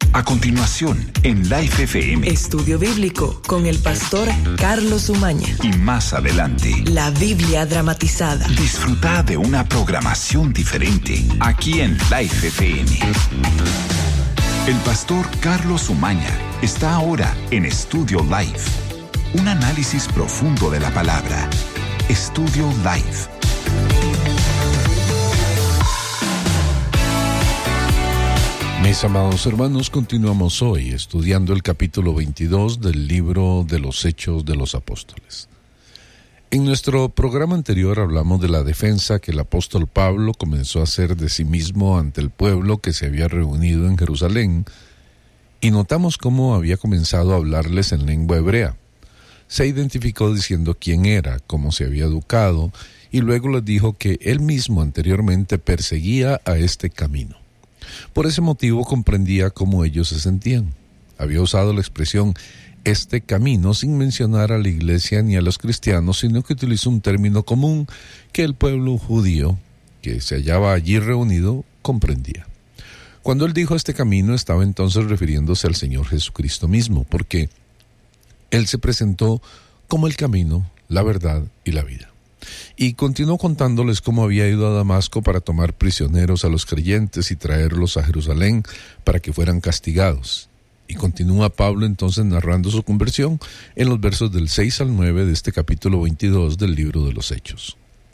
A continuación, en Life FM. Estudio Bíblico con el pastor Carlos Umaña. Y más adelante, la Biblia dramatizada. Disfruta de una programación diferente aquí en Life FM. El pastor Carlos Umaña está ahora en Estudio Life. Un análisis profundo de la palabra. Estudio Life. Mis amados hermanos, continuamos hoy estudiando el capítulo 22 del libro de los Hechos de los Apóstoles. En nuestro programa anterior hablamos de la defensa que el apóstol Pablo comenzó a hacer de sí mismo ante el pueblo que se había reunido en Jerusalén, y notamos cómo había comenzado a hablarles en lengua hebrea. Se identificó diciendo quién era, cómo se había educado, y luego les dijo que él mismo anteriormente perseguía a este camino. Por ese motivo comprendía cómo ellos se sentían. Había usado la expresión este camino sin mencionar a la iglesia ni a los cristianos, sino que utilizó un término común que el pueblo judío que se hallaba allí reunido comprendía. Cuando él dijo este camino, estaba entonces refiriéndose al Señor Jesucristo mismo, porque él se presentó como el camino, la verdad y la vida. Y continuó contándoles cómo había ido a Damasco para tomar prisioneros a los creyentes y traerlos a Jerusalén para que fueran castigados. Y continúa Pablo entonces narrando su conversión en los versos del 6 al 9 de este capítulo 22 del libro de los Hechos.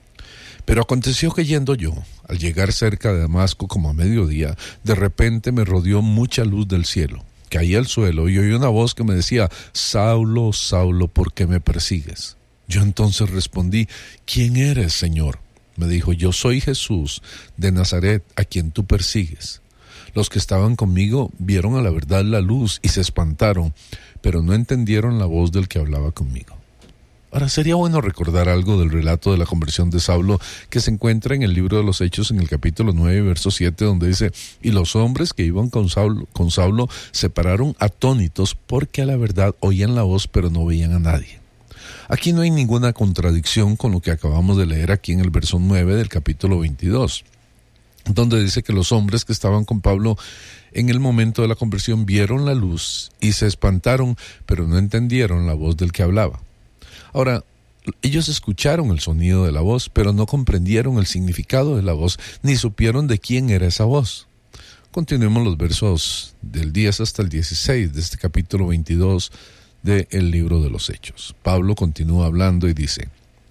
Pero aconteció que yendo yo, al llegar cerca de Damasco como a mediodía, de repente me rodeó mucha luz del cielo. Caí al suelo y oí una voz que me decía: Saulo, Saulo, ¿por qué me persigues? Yo entonces respondí: ¿Quién eres, Señor? Me dijo: Yo soy Jesús de Nazaret, a quien tú persigues. Los que estaban conmigo vieron a la verdad la luz y se espantaron, pero no entendieron la voz del que hablaba conmigo. Ahora, sería bueno recordar algo del relato de la conversión de Saulo que se encuentra en el libro de los Hechos en el capítulo 9, verso 7, donde dice: Y los hombres que iban con Saulo se pararon atónitos porque a la verdad oían la voz, pero no veían a nadie. Aquí no hay ninguna contradicción con lo que acabamos de leer aquí en el verso 9 del capítulo 22, donde dice que los hombres que estaban con Pablo en el momento de la conversión vieron la luz y se espantaron, pero no entendieron la voz del que hablaba. Ahora, ellos escucharon el sonido de la voz, pero no comprendieron el significado de la voz, ni supieron de quién era esa voz. Continuemos los versos del 10 hasta el 16 de este capítulo 22 del libro de los Hechos. Pablo continúa hablando y dice: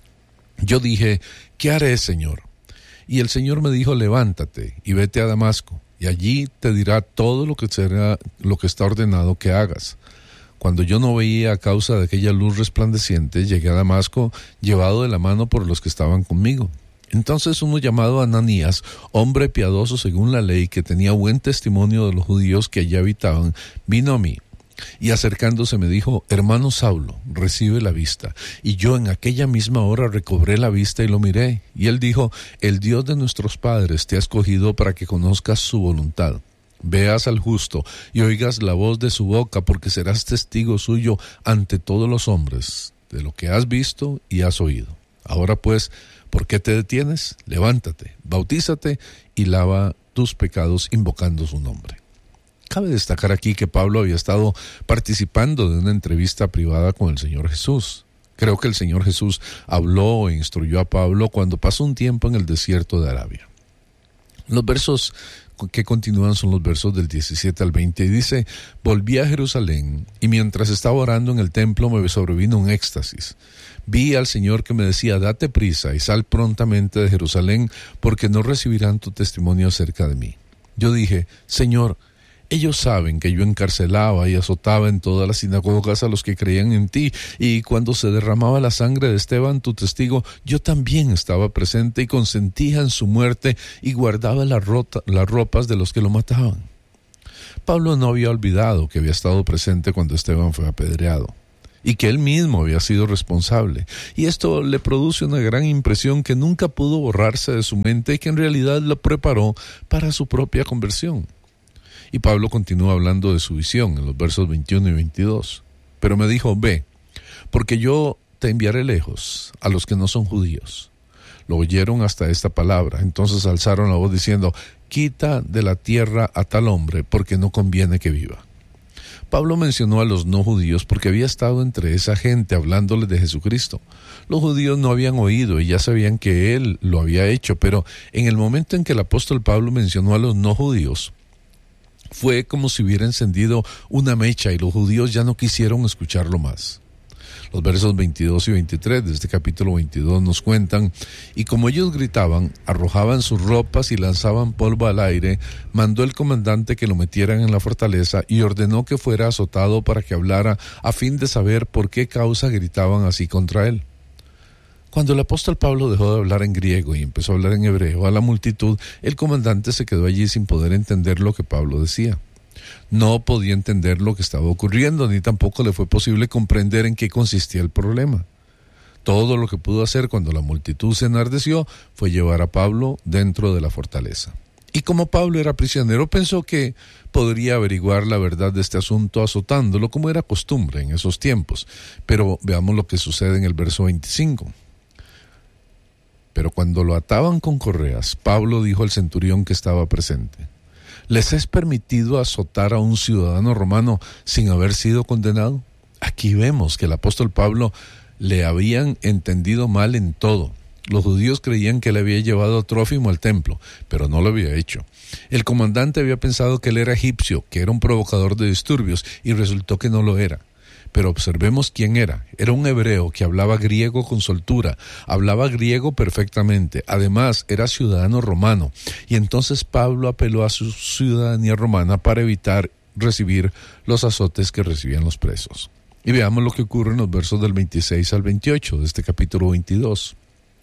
Yo dije: ¿qué haré, Señor? Y el Señor me dijo: levántate y vete a Damasco, y allí te dirá todo lo que está ordenado que hagas. Cuando yo no veía a causa de aquella luz resplandeciente, llegué a Damasco llevado de la mano por los que estaban conmigo. Entonces uno llamado Ananías, hombre piadoso según la ley, que tenía buen testimonio de los judíos que allí habitaban, vino a mí. Y acercándose me dijo: Hermano Saulo, recibe la vista. Y yo en aquella misma hora recobré la vista y lo miré. Y él dijo: El Dios de nuestros padres te ha escogido para que conozcas su voluntad. Veas al justo y oigas la voz de su boca, porque serás testigo suyo ante todos los hombres de lo que has visto y has oído. Ahora pues, ¿por qué te detienes? Levántate, bautízate y lava tus pecados invocando su nombre. Cabe destacar aquí que Pablo había estado participando de una entrevista privada con el Señor Jesús. Creo que el Señor Jesús habló e instruyó a Pablo cuando pasó un tiempo en el desierto de Arabia. Los versos que continúan son los versos del 17 al 20 y dice: Volví a Jerusalén y mientras estaba orando en el templo me sobrevino un éxtasis. Vi al Señor que me decía: date prisa y sal prontamente de Jerusalén, porque no recibirán tu testimonio acerca de mí. Yo dije: Señor, ellos saben que yo encarcelaba y azotaba en todas las sinagogas a los que creían en ti, y cuando se derramaba la sangre de Esteban, tu testigo, yo también estaba presente y consentía en su muerte y guardaba las ropas de los que lo mataban. Pablo no había olvidado que había estado presente cuando Esteban fue apedreado y que él mismo había sido responsable, y esto le produce una gran impresión que nunca pudo borrarse de su mente y que en realidad lo preparó para su propia conversión. Y Pablo continúa hablando de su visión en los versos 21 y 22. Pero me dijo: ve, porque yo te enviaré lejos a los que no son judíos, lo oyeron hasta esta palabra. Entonces alzaron la voz diciendo: quita de la tierra a tal hombre, porque no conviene que viva. Pablo mencionó a los no judíos porque había estado entre esa gente hablándoles de Jesucristo. Los judíos no habían oído y ya sabían que él lo había hecho, pero en el momento en que el apóstol Pablo mencionó a los no judíos, fue como si hubiera encendido una mecha y los judíos ya no quisieron escucharlo más. Los versos 22 y 23 de este capítulo 22 nos cuentan: y como ellos gritaban, arrojaban sus ropas y lanzaban polvo al aire, mandó el comandante que lo metieran en la fortaleza y ordenó que fuera azotado para que hablara, a fin de saber por qué causa gritaban así contra él. Cuando el apóstol Pablo dejó de hablar en griego y empezó a hablar en hebreo a la multitud, el comandante se quedó allí sin poder entender lo que Pablo decía. No podía entender lo que estaba ocurriendo, ni tampoco le fue posible comprender en qué consistía el problema. Todo lo que pudo hacer cuando la multitud se enardeció fue llevar a Pablo dentro de la fortaleza. Y como Pablo era prisionero, pensó que podría averiguar la verdad de este asunto azotándolo, como era costumbre en esos tiempos. Pero veamos lo que sucede en el verso 25. Pero cuando lo ataban con correas, Pablo dijo al centurión que estaba presente: ¿les es permitido azotar a un ciudadano romano sin haber sido condenado? Aquí vemos que el apóstol Pablo le habían entendido mal en todo. Los judíos creían que él había llevado a Trófimo al templo, pero no lo había hecho. El comandante había pensado que él era egipcio, que era un provocador de disturbios, y resultó que no lo era. Pero observemos quién era. Era un hebreo que hablaba griego con soltura, hablaba griego perfectamente, además era ciudadano romano. Y entonces Pablo apeló a su ciudadanía romana para evitar recibir los azotes que recibían los presos. Y veamos lo que ocurre en los versos del 26 al 28 de este capítulo 22.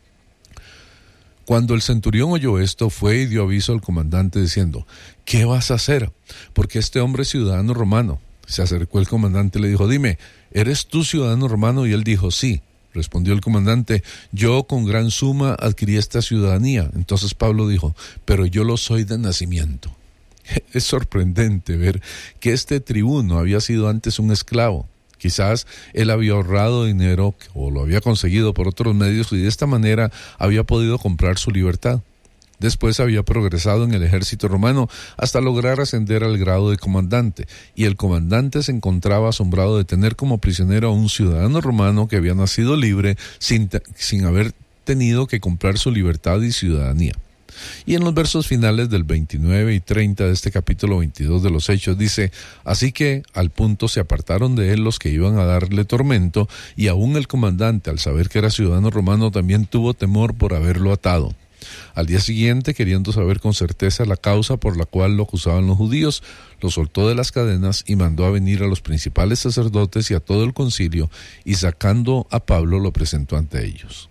Cuando el centurión oyó esto, fue y dio aviso al comandante diciendo: ¿qué vas a hacer? Porque este hombre es ciudadano romano. Se acercó el comandante y le dijo: dime, ¿eres tú ciudadano romano? Y él dijo: sí. Respondió el comandante: yo con gran suma adquirí esta ciudadanía. Entonces Pablo dijo: pero yo lo soy de nacimiento. Es sorprendente ver que este tribuno había sido antes un esclavo. Quizás él había ahorrado dinero o lo había conseguido por otros medios y de esta manera había podido comprar su libertad. Después había progresado en el ejército romano hasta lograr ascender al grado de comandante, y el comandante se encontraba asombrado de tener como prisionero a un ciudadano romano que había nacido libre sin haber tenido que comprar su libertad y ciudadanía. Y en los versos finales del 29 y 30 de este capítulo 22 de los Hechos dice: así que al punto se apartaron de él los que iban a darle tormento, y aún el comandante, al saber que era ciudadano romano, también tuvo temor por haberlo atado. Al día siguiente, queriendo saber con certeza la causa por la cual lo acusaban los judíos, lo soltó de las cadenas y mandó a venir a los principales sacerdotes y a todo el concilio, y sacando a Pablo lo presentó ante ellos.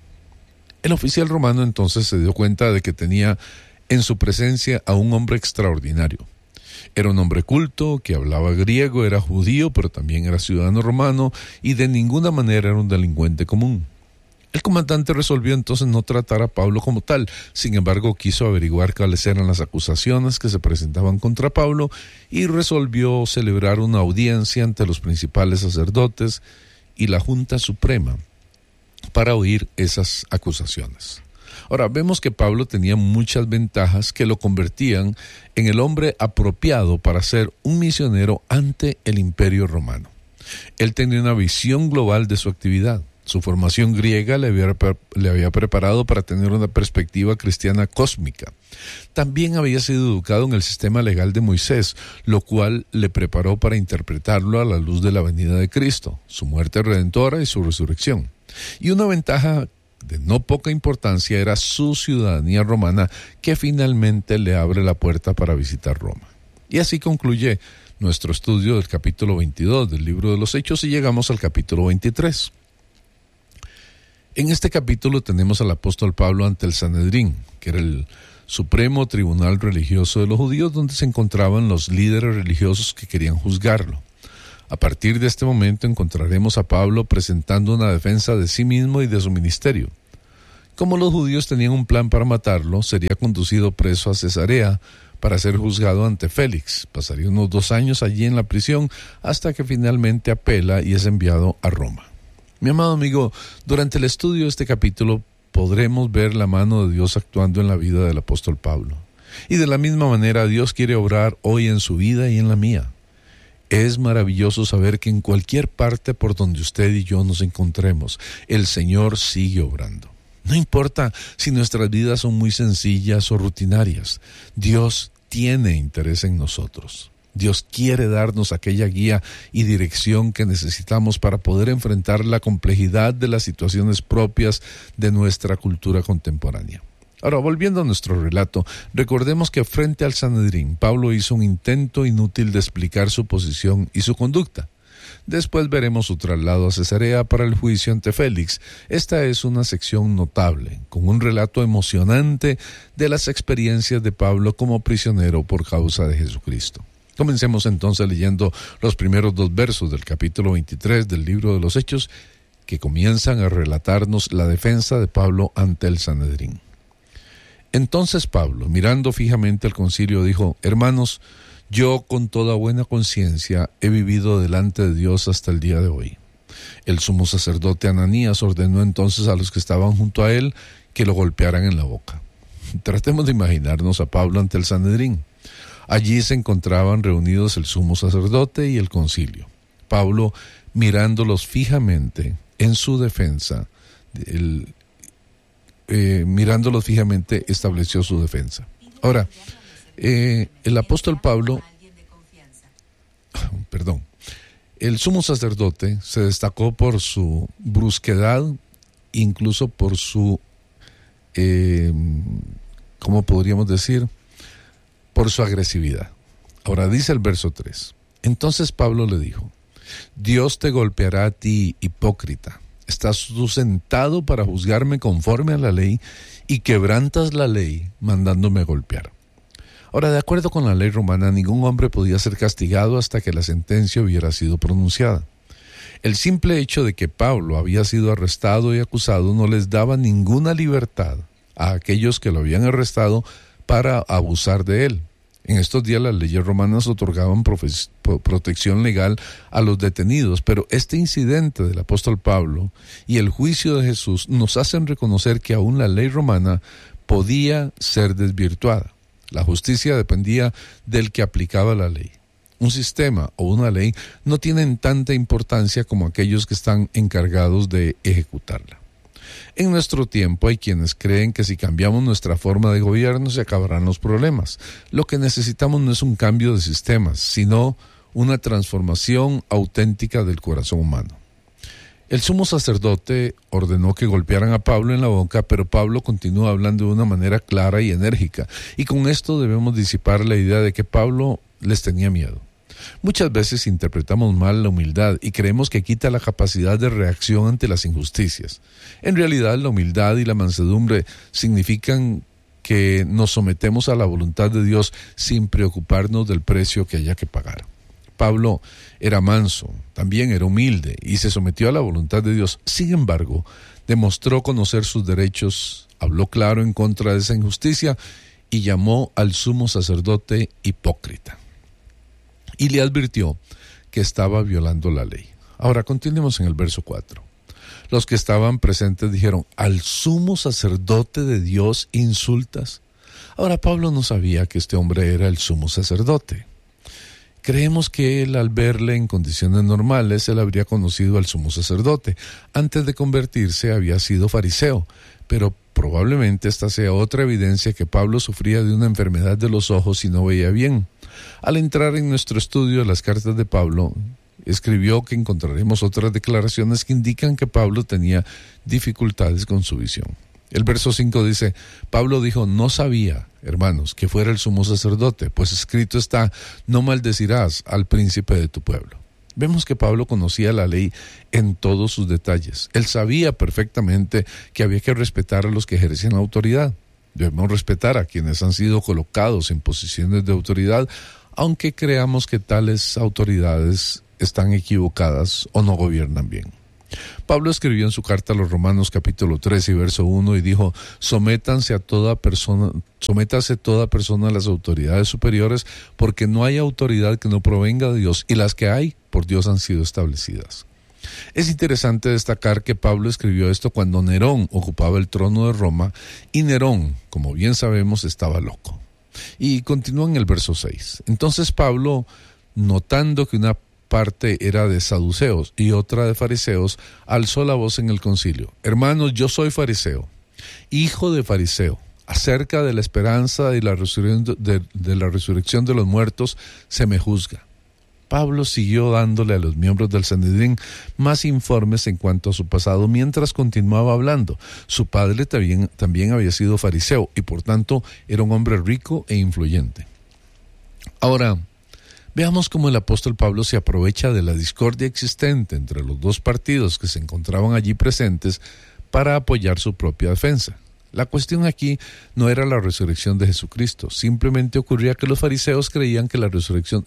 El oficial romano entonces se dio cuenta de que tenía en su presencia a un hombre extraordinario. Era un hombre culto, que hablaba griego, era judío, pero también era ciudadano romano, y de ninguna manera era un delincuente común. El comandante resolvió entonces no tratar a Pablo como tal. Sin embargo, quiso averiguar cuáles eran las acusaciones que se presentaban contra Pablo y resolvió celebrar una audiencia ante los principales sacerdotes y la Junta Suprema para oír esas acusaciones. Ahora, vemos que Pablo tenía muchas ventajas que lo convertían en el hombre apropiado para ser un misionero ante el Imperio Romano. Él tenía una visión global de su actividad. Su formación griega le había preparado para tener una perspectiva cristiana cósmica. También había sido educado en el sistema legal de Moisés, lo cual le preparó para interpretarlo a la luz de la venida de Cristo, su muerte redentora y su resurrección. Y una ventaja de no poca importancia era su ciudadanía romana, que finalmente le abre la puerta para visitar Roma. Y así concluye nuestro estudio del capítulo 22 del libro de los Hechos y llegamos al capítulo 23. En este capítulo tenemos al apóstol Pablo ante el Sanedrín, que era el supremo tribunal religioso de los judíos, donde se encontraban los líderes religiosos que querían juzgarlo. A partir de este momento encontraremos a Pablo presentando una defensa de sí mismo y de su ministerio. Como los judíos tenían un plan para matarlo, sería conducido preso a Cesarea para ser juzgado ante Félix. Pasaría unos 2 años allí en la prisión hasta que finalmente apela y es enviado a Roma. Mi amado amigo, durante el estudio de este capítulo podremos ver la mano de Dios actuando en la vida del apóstol Pablo. Y de la misma manera Dios quiere obrar hoy en su vida y en la mía. Es maravilloso saber que en cualquier parte por donde usted y yo nos encontremos, el Señor sigue obrando. No importa si nuestras vidas son muy sencillas o rutinarias, Dios tiene interés en nosotros. Dios quiere darnos aquella guía y dirección que necesitamos para poder enfrentar la complejidad de las situaciones propias de nuestra cultura contemporánea. Ahora, volviendo a nuestro relato, recordemos que frente al Sanedrín, Pablo hizo un intento inútil de explicar su posición y su conducta. Después veremos su traslado a Cesarea para el juicio ante Félix. Esta es una sección notable, con un relato emocionante de las experiencias de Pablo como prisionero por causa de Jesucristo. Comencemos entonces leyendo los primeros 2 versos del capítulo 23 del libro de los Hechos, que comienzan a relatarnos la defensa de Pablo ante el Sanedrín. Entonces Pablo, mirando fijamente al concilio, dijo: Hermanos, yo con toda buena conciencia he vivido delante de Dios hasta el día de hoy. El sumo sacerdote Ananías ordenó entonces a los que estaban junto a él que lo golpearan en la boca. Tratemos de imaginarnos a Pablo ante el Sanedrín. Allí se encontraban reunidos el sumo sacerdote y el concilio. Pablo, mirándolos fijamente en su defensa, estableció su defensa. Ahora, el apóstol Pablo, el sumo sacerdote se destacó por su brusquedad, incluso por su, ¿cómo podríamos decir? Por su agresividad. Ahora dice el verso 3. Entonces Pablo le dijo: Dios te golpeará a ti, hipócrita. Estás tú sentado para juzgarme conforme a la ley y quebrantas la ley mandándome golpear. Ahora, de acuerdo con la ley romana, ningún hombre podía ser castigado hasta que la sentencia hubiera sido pronunciada. El simple hecho de que Pablo había sido arrestado y acusado no les daba ninguna libertad a aquellos que lo habían arrestado para abusar de él. En estos días las leyes romanas otorgaban protección legal a los detenidos, pero este incidente del apóstol Pablo y el juicio de Jesús nos hacen reconocer que aún la ley romana podía ser desvirtuada. La justicia dependía del que aplicaba la ley. Un sistema o una ley no tienen tanta importancia como aquellos que están encargados de ejecutarla. En nuestro tiempo hay quienes creen que si cambiamos nuestra forma de gobierno se acabarán los problemas. Lo que necesitamos no es un cambio de sistemas, sino una transformación auténtica del corazón humano. El sumo sacerdote ordenó que golpearan a Pablo en la boca, pero Pablo continúa hablando de una manera clara y enérgica, y con esto debemos disipar la idea de que Pablo les tenía miedo. Muchas veces interpretamos mal la humildad y creemos que quita la capacidad de reacción ante las injusticias. En realidad, la humildad y la mansedumbre significan que nos sometemos a la voluntad de Dios sin preocuparnos del precio que haya que pagar. Pablo era manso, también era humilde y se sometió a la voluntad de Dios. Sin embargo, demostró conocer sus derechos, habló claro en contra de esa injusticia y llamó al sumo sacerdote hipócrita. Y le advirtió que estaba violando la ley. Ahora continuemos en el verso 4. Los que estaban presentes dijeron: ¿al sumo sacerdote de Dios insultas? Ahora Pablo no sabía que este hombre era el sumo sacerdote. Creemos que él, al verle en condiciones normales, él habría conocido al sumo sacerdote. Antes de convertirse había sido fariseo, pero probablemente esta sea otra evidencia que Pablo sufría de una enfermedad de los ojos y no veía bien. Al entrar en nuestro estudio de las cartas de Pablo, escribió que encontraremos otras declaraciones que indican que Pablo tenía dificultades con su visión. El verso 5 dice: Pablo dijo: no sabía, hermanos, que fuera el sumo sacerdote, pues escrito está: no maldecirás al príncipe de tu pueblo. Vemos que Pablo conocía la ley en todos sus detalles. Él sabía perfectamente que había que respetar a los que ejercían autoridad. Debemos respetar a quienes han sido colocados en posiciones de autoridad, aunque creamos que tales autoridades están equivocadas o no gobiernan bien. Pablo escribió en su carta a los Romanos capítulo 13 y verso 1 y dijo: sométase toda persona a las autoridades superiores, porque no hay autoridad que no provenga de Dios, y las que hay por Dios han sido establecidas. Es interesante destacar que Pablo escribió esto cuando Nerón ocupaba el trono de Roma y Nerón, como bien sabemos, estaba loco. Y continúa en el verso 6. Entonces Pablo, notando que una parte era de saduceos y otra de fariseos, alzó la voz en el concilio: hermanos, yo soy fariseo, hijo de fariseo. Acerca de la esperanza y la resurrección de los muertos se me juzga. Pablo siguió dándole a los miembros del Sanedrín más informes en cuanto a su pasado mientras continuaba hablando. Su padre también había sido fariseo y por tanto era un hombre rico e influyente. Ahora, veamos cómo el apóstol Pablo se aprovecha de la discordia existente entre los dos partidos que se encontraban allí presentes para apoyar su propia defensa. La cuestión aquí no era la resurrección de Jesucristo, simplemente ocurría que los fariseos creían en la resurrección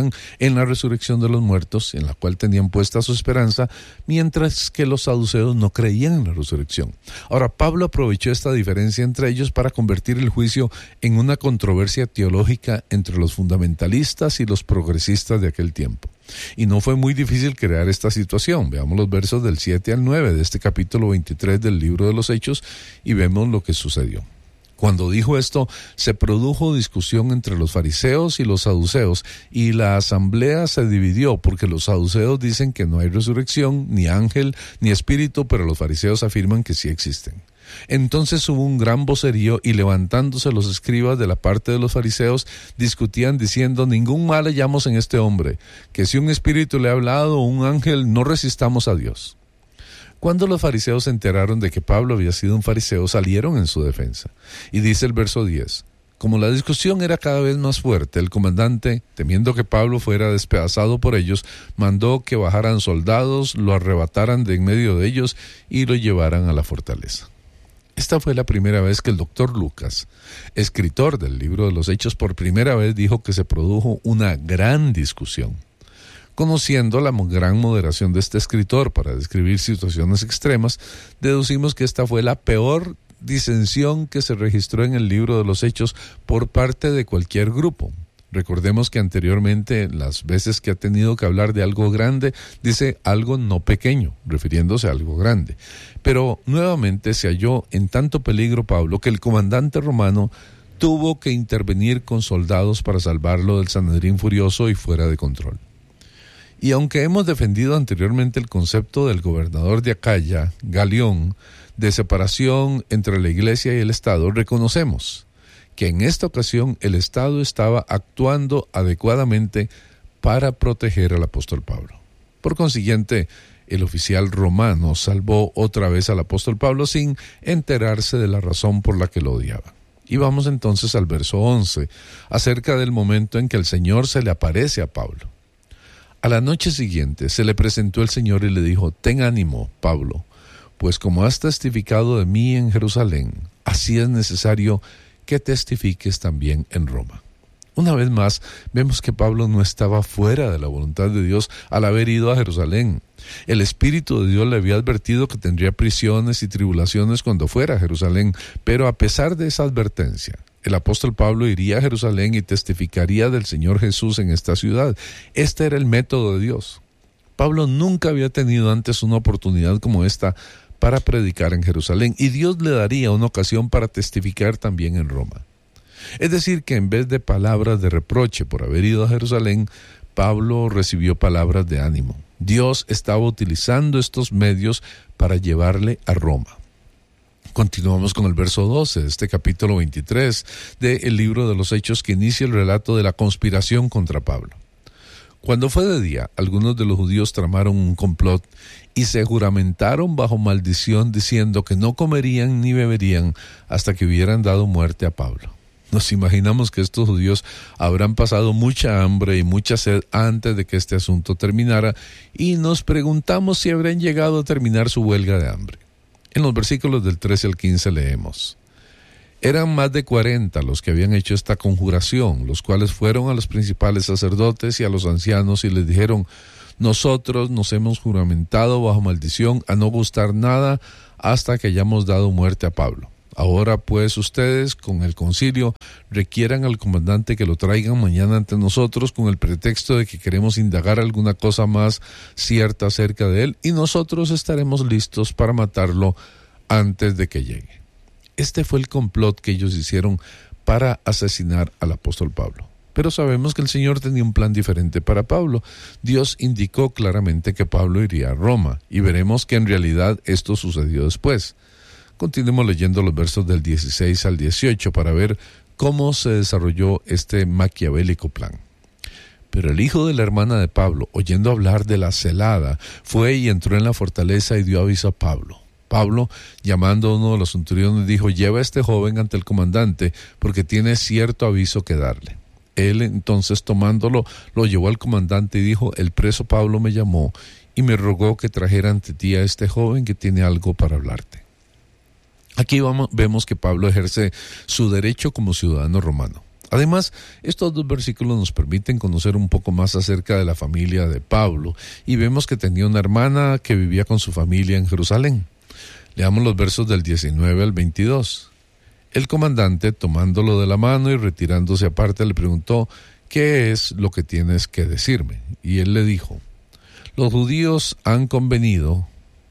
de los muertos, en la cual tenían puesta su esperanza, mientras que los saduceos no creían en la resurrección. Ahora, Pablo aprovechó esta diferencia entre ellos para convertir el juicio en una controversia teológica entre los fundamentalistas y los progresistas de aquel tiempo. Y no fue muy difícil crear esta situación. Veamos los versos del 7 al 9 de este capítulo 23 del libro de los Hechos y vemos lo que sucedió. Cuando dijo esto, se produjo discusión entre los fariseos y los saduceos, y la asamblea se dividió, porque los saduceos dicen que no hay resurrección, ni ángel, ni espíritu, pero los fariseos afirman que sí existen. Entonces hubo un gran vocerío y levantándose los escribas de la parte de los fariseos discutían diciendo: ningún mal hallamos en este hombre, que si un espíritu le ha hablado o un ángel, no resistamos a Dios. Cuando los fariseos se enteraron de que Pablo había sido un fariseo, salieron en su defensa. Y dice el verso 10, como la discusión era cada vez más fuerte, el comandante, temiendo que Pablo fuera despedazado por ellos, mandó que bajaran soldados, lo arrebataran de en medio de ellos y lo llevaran a la fortaleza. Esta fue la primera vez que el doctor Lucas, escritor del libro de los Hechos, por primera vez dijo que se produjo una gran discusión. Conociendo la gran moderación de este escritor para describir situaciones extremas, deducimos que esta fue la peor disensión que se registró en el libro de los Hechos por parte de cualquier grupo. Recordemos que anteriormente, las veces que ha tenido que hablar de algo grande, dice algo no pequeño, refiriéndose a algo grande. Pero nuevamente se halló en tanto peligro Pablo que el comandante romano tuvo que intervenir con soldados para salvarlo del Sanedrín furioso y fuera de control. Y aunque hemos defendido anteriormente el concepto del gobernador de Acaya, Galión, de separación entre la iglesia y el Estado, reconocemos que en esta ocasión el Estado estaba actuando adecuadamente para proteger al apóstol Pablo. Por consiguiente, el oficial romano salvó otra vez al apóstol Pablo sin enterarse de la razón por la que lo odiaba. Y vamos entonces al verso 11, acerca del momento en que el Señor se le aparece a Pablo. A la noche siguiente se le presentó el Señor y le dijo: ten ánimo, Pablo, pues como has testificado de mí en Jerusalén, así es necesario que testifiques también en Roma. Una vez más, vemos que Pablo no estaba fuera de la voluntad de Dios al haber ido a Jerusalén. El Espíritu de Dios le había advertido que tendría prisiones y tribulaciones cuando fuera a Jerusalén, pero a pesar de esa advertencia, el apóstol Pablo iría a Jerusalén y testificaría del Señor Jesús en esta ciudad. Este era el método de Dios. Pablo nunca había tenido antes una oportunidad como esta para predicar en Jerusalén, y Dios le daría una ocasión para testificar también en Roma. Es decir, que en vez de palabras de reproche por haber ido a Jerusalén, Pablo recibió palabras de ánimo. Dios estaba utilizando estos medios para llevarle a Roma. Continuamos con el verso 12 de este capítulo 23 del libro de los Hechos, que inicia el relato de la conspiración contra Pablo. Cuando fue de día, algunos de los judíos tramaron un complot y se juramentaron bajo maldición diciendo que no comerían ni beberían hasta que hubieran dado muerte a Pablo. Nos imaginamos que estos judíos habrán pasado mucha hambre y mucha sed antes de que este asunto terminara, y nos preguntamos si habrán llegado a terminar su huelga de hambre. En los versículos del 13 al 15 leemos: eran más de 40 los que habían hecho esta conjuración, los cuales fueron a los principales sacerdotes y a los ancianos y les dijeron: nosotros nos hemos juramentado bajo maldición a no gustar nada hasta que hayamos dado muerte a Pablo. Ahora pues ustedes con el concilio requieran al comandante que lo traigan mañana ante nosotros con el pretexto de que queremos indagar alguna cosa más cierta acerca de él y nosotros estaremos listos para matarlo antes de que llegue. Este fue el complot que ellos hicieron para asesinar al apóstol Pablo. Pero sabemos que el Señor tenía un plan diferente para Pablo. Dios indicó claramente que Pablo iría a Roma y veremos que en realidad esto sucedió después. Continuemos leyendo los versos del 16 al 18 para ver cómo se desarrolló este maquiavélico plan. Pero el hijo de la hermana de Pablo, oyendo hablar de la celada, fue y entró en la fortaleza y dio aviso a Pablo. Pablo, llamando a uno de los centuriones, dijo: lleva a este joven ante el comandante, porque tiene cierto aviso que darle. Él entonces, tomándolo, lo llevó al comandante y dijo: el preso Pablo me llamó y me rogó que trajera ante ti a este joven que tiene algo para hablarte. Aquí vemos que Pablo ejerce su derecho como ciudadano romano. Además, estos dos versículos nos permiten conocer un poco más acerca de la familia de Pablo y vemos que tenía una hermana que vivía con su familia en Jerusalén. Leamos los versos del 19 al 22. El comandante, tomándolo de la mano y retirándose aparte, le preguntó: ¿qué es lo que tienes que decirme? Y él le dijo: los judíos han convenido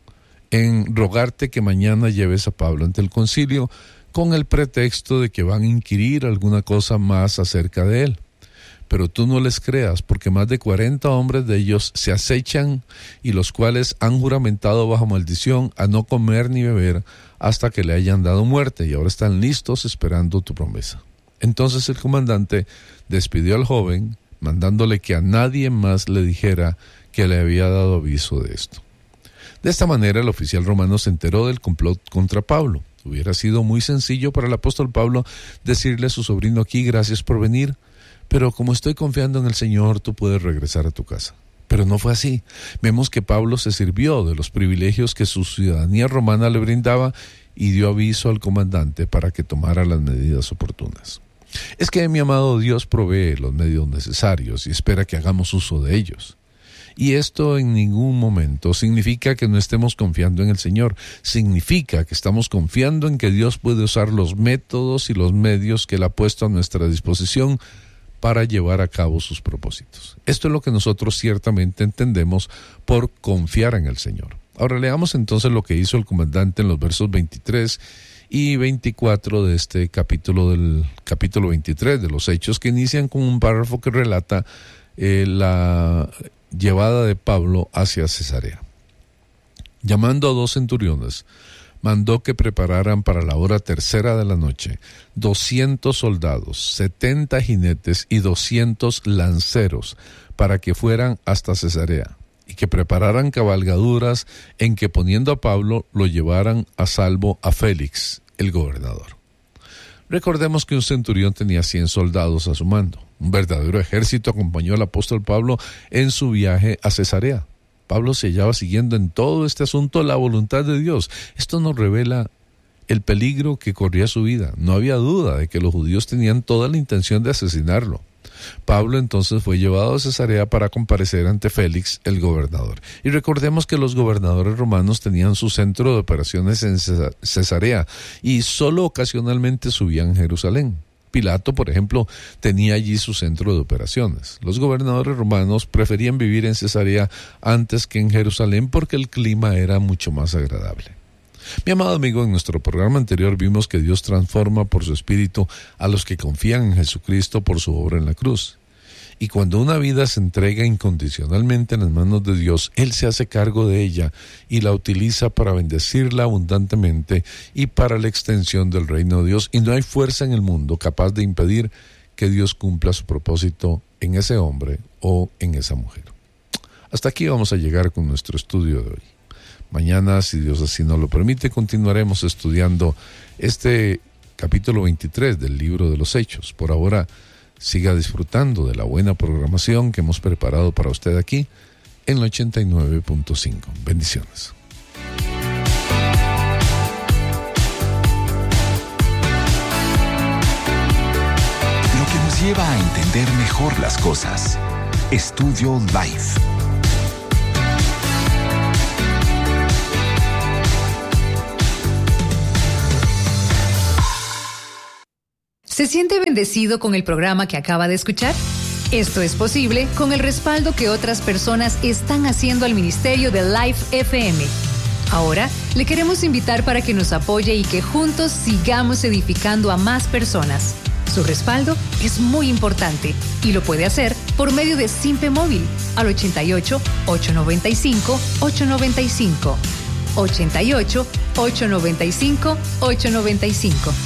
en rogarte que mañana lleves a Pablo ante el concilio con el pretexto de que van a inquirir alguna cosa más acerca de él. Pero tú no les creas, porque más de 40 hombres de ellos se acechan y los cuales han juramentado bajo maldición a no comer ni beber hasta que le hayan dado muerte y ahora están listos esperando tu promesa. Entonces el comandante despidió al joven, mandándole que a nadie más le dijera que le había dado aviso de esto. De esta manera el oficial romano se enteró del complot contra Pablo. Hubiera sido muy sencillo para el apóstol Pablo decirle a su sobrino aquí: gracias por venir, pero como estoy confiando en el Señor, tú puedes regresar a tu casa. Pero no fue así. Vemos que Pablo se sirvió de los privilegios que su ciudadanía romana le brindaba y dio aviso al comandante para que tomara las medidas oportunas. Es que mi amado Dios provee los medios necesarios y espera que hagamos uso de ellos. Y esto en ningún momento significa que no estemos confiando en el Señor. Significa que estamos confiando en que Dios puede usar los métodos y los medios que Él ha puesto a nuestra disposición para llevar a cabo sus propósitos. Esto es lo que nosotros ciertamente entendemos por confiar en el Señor. Ahora leamos entonces lo que hizo el comandante en los versos 23 y 24 de este capítulo, del capítulo 23 de los Hechos, que inician con un párrafo que relata la llevada de Pablo hacia Cesarea. Llamando a 2 centuriones, mandó que prepararan para la hora 3:00 de la noche 200 soldados, 70 jinetes y 200 lanceros para que fueran hasta Cesarea, y que prepararan cabalgaduras en que, poniendo a Pablo, lo llevaran a salvo a Félix, el gobernador. Recordemos que un centurión tenía 100 soldados a su mando. Un verdadero ejército acompañó al apóstol Pablo en su viaje a Cesarea. Pablo se hallaba siguiendo en todo este asunto la voluntad de Dios. Esto nos revela el peligro que corría su vida. No había duda de que los judíos tenían toda la intención de asesinarlo. Pablo entonces fue llevado a Cesarea para comparecer ante Félix, el gobernador. Y recordemos que los gobernadores romanos tenían su centro de operaciones en Cesarea y solo ocasionalmente subían a Jerusalén. Pilato, por ejemplo, tenía allí su centro de operaciones. Los gobernadores romanos preferían vivir en Cesarea antes que en Jerusalén porque el clima era mucho más agradable. Mi amado amigo, en nuestro programa anterior vimos que Dios transforma por su Espíritu a los que confían en Jesucristo por su obra en la cruz. Y cuando una vida se entrega incondicionalmente en las manos de Dios, Él se hace cargo de ella y la utiliza para bendecirla abundantemente y para la extensión del reino de Dios. Y no hay fuerza en el mundo capaz de impedir que Dios cumpla su propósito en ese hombre o en esa mujer. Hasta aquí vamos a llegar con nuestro estudio de hoy. Mañana, si Dios así nos lo permite, continuaremos estudiando este capítulo 23 del libro de los Hechos. Por ahora, siga disfrutando de la buena programación que hemos preparado para usted aquí en el 89.5. Bendiciones. Lo que nos lleva a entender mejor las cosas. Estudio Life. ¿Se siente bendecido con el programa que acaba de escuchar? Esto es posible con el respaldo que otras personas están haciendo al ministerio de Life FM. Ahora, le queremos invitar para que nos apoye y que juntos sigamos edificando a más personas. Su respaldo es muy importante y lo puede hacer por medio de Simpe Móvil al 88-895-895. 88-895-895.